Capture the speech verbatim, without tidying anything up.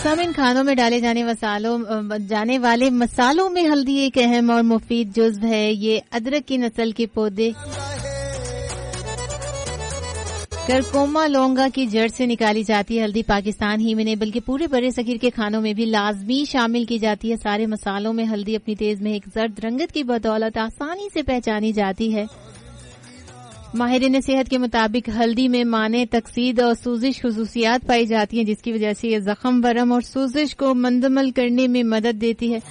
सामिन खानों में डाले जाने मसालों जाने वाले मसालों में हल्दी एक अहम और मुफीद जुज़्व है। ये अदरक की नस्ल के पौधे करकोमा लौंगा की जड़ से निकाली जाती है। हल्दी पाकिस्तान ही में नहीं बल्कि पूरे बड़े सगीर के खानों में भी लाजमी शामिल की जाती है। सारे मसालों में हल्दी अपनी तेज में एक जर्द रंगत की बदौलत आसानी से पहचानी जाती है। माहिरीन सेहत के मुताबिक हल्दी में माने तकसीद और सूजिश खुसूसियात पाई जाती हैं, जिसकी वजह से ये जख्म, बरम और सूजिश को मंदमल करने में मदद देती है।